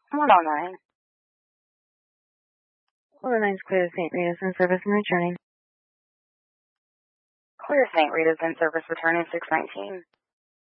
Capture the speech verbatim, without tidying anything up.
one oh nine. one oh nine's clear to Saint Rita's in service and returning. Clear Saint Rita's in service returning six nineteen.